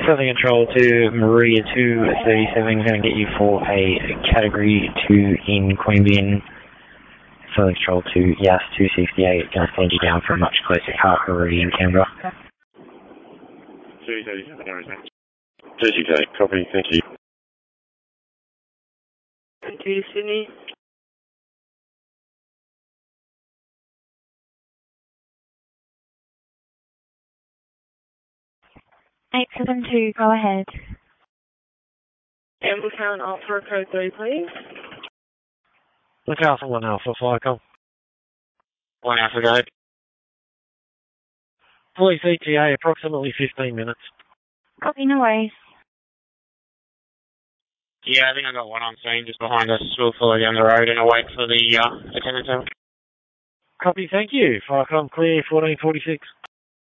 Southern Control to Maria 237, going to get you for a Category 2 in Queanbeyan. Southern Control to Yas 268, going to send you down for a much closer car already in Canberra. 237, no worries, mate. 268, copy, thank you. Thank you, Sydney. Eight 872, go ahead. And look out Alpha code 3, please. Look out for 1 Alpha, Flycom. 1 Alpha, go. Police ETA, approximately 15 minutes. Copy, no worries. Yeah, I think I got one on scene just behind us. We'll follow down the road and I'll wait for the attendant. Copy, thank you. Flycom clear, 1446.